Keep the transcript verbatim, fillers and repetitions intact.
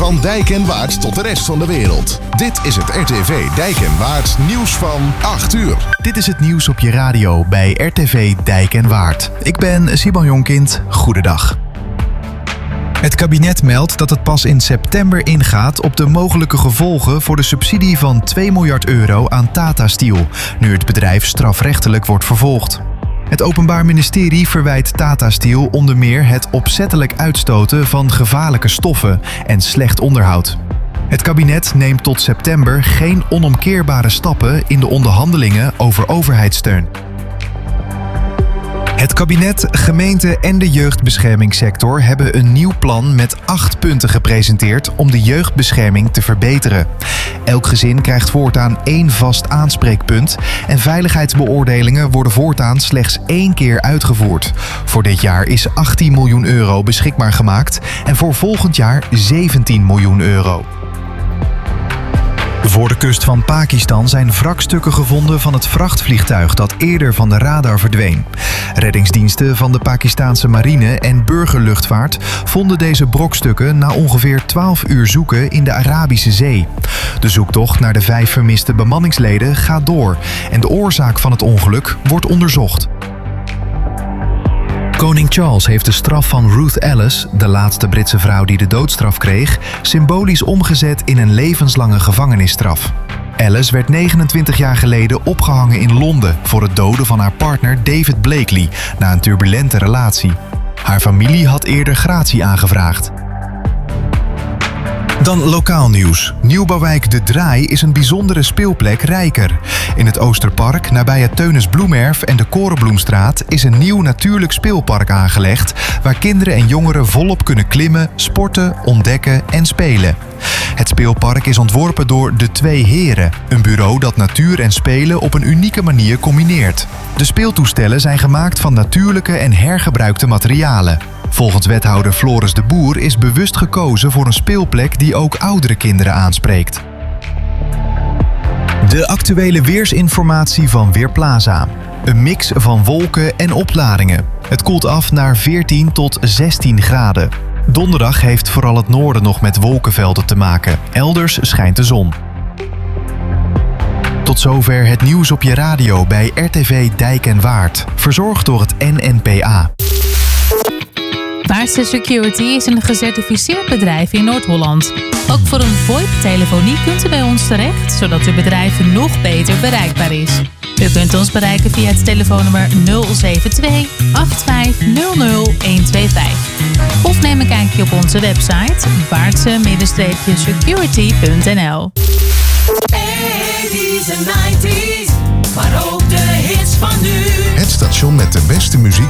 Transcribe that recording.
Van Dijk en Waard tot de rest van de wereld. Dit is het R T V Dijk en Waard nieuws van acht uur. Dit is het nieuws op je radio bij R T V Dijk en Waard. Ik ben Simon Jonkind. Goedendag. Het kabinet meldt dat het pas in september ingaat op de mogelijke gevolgen voor de subsidie van twee miljard euro aan Tata Steel, nu het bedrijf strafrechtelijk wordt vervolgd. Het Openbaar Ministerie verwijt Tata Steel onder meer het opzettelijk uitstoten van gevaarlijke stoffen en slecht onderhoud. Het kabinet neemt tot september geen onomkeerbare stappen in de onderhandelingen over overheidssteun. Het kabinet, gemeente en de jeugdbeschermingssector hebben een nieuw plan met acht punten gepresenteerd om de jeugdbescherming te verbeteren. Elk gezin krijgt voortaan één vast aanspreekpunt en veiligheidsbeoordelingen worden voortaan slechts één keer uitgevoerd. Voor dit jaar is achttien miljoen euro beschikbaar gemaakt en voor volgend jaar zeventien miljoen euro. Voor de kust van Pakistan zijn wrakstukken gevonden van het vrachtvliegtuig dat eerder van de radar verdween. Reddingsdiensten van de Pakistaanse marine en burgerluchtvaart vonden deze brokstukken na ongeveer twaalf uur zoeken in de Arabische Zee. De zoektocht naar de vijf vermiste bemanningsleden gaat door en de oorzaak van het ongeluk wordt onderzocht. Koning Charles heeft de straf van Ruth Ellis, de laatste Britse vrouw die de doodstraf kreeg, symbolisch omgezet in een levenslange gevangenisstraf. Ellis werd negenentwintig jaar geleden opgehangen in Londen voor het doden van haar partner David Blakely na een turbulente relatie. Haar familie had eerder gratie aangevraagd. Dan lokaal nieuws. Nieuwbouwwijk De Draai is een bijzondere speelplek Rijker. In het Oosterpark, nabij het Teunis Bloemerf en de Korenbloemstraat, is een nieuw natuurlijk speelpark aangelegd waar kinderen en jongeren volop kunnen klimmen, sporten, ontdekken en spelen. Het speelpark is ontworpen door De Twee Heren, een bureau dat natuur en spelen op een unieke manier combineert. De speeltoestellen zijn gemaakt van natuurlijke en hergebruikte materialen. Volgens wethouder Floris de Boer is bewust gekozen voor een speelplek die ook oudere kinderen aanspreekt. De actuele weersinformatie van Weerplaza. Een mix van wolken en opklaringen. Het koelt af naar veertien tot zestien graden. Donderdag heeft vooral het noorden nog met wolkenvelden te maken. Elders schijnt de zon. Tot zover het nieuws op je radio bij R T V Dijk en Waard. Verzorgd door het N N P A. Waardse Security is een gecertificeerd bedrijf in Noord-Holland. Ook voor een VoIP-telefonie kunt u bij ons terecht, zodat uw bedrijf nog beter bereikbaar is. U kunt ons bereiken via het telefoonnummer nul zeven twee acht vijf nul nul een twee vijf. Of neem een kijkje op onze website waardse security punt n l. eighties en nineties, maar ook de hits van nu. Het station met de beste muziek